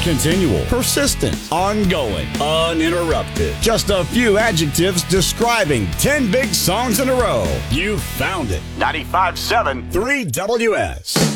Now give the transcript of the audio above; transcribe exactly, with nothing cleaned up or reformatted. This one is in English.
Continual, persistent, ongoing, uninterrupted. Just a few adjectives describing ten big songs in a row. You found it. ninety-five point seven three W S.